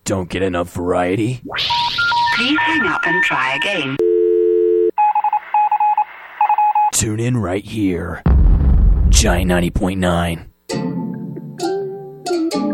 Don't get enough variety? Please hang up and try again. Tune in right here. Giant 90.9.